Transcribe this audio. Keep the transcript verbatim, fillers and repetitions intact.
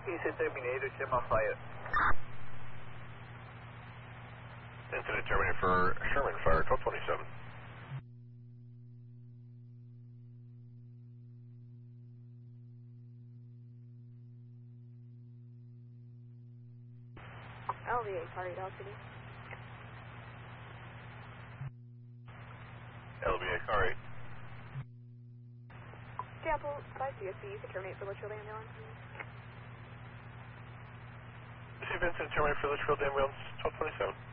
Eastern Terminator, check my fire. Incident terminated for Sherman Fire, twelve twenty-seven. L V A, sorry, L City. L B A, car eight. Sample five C S C, you can terminate for Litchfield ambulance. Receive incident terminated for Litchfield ambulance, twelve twenty-seven.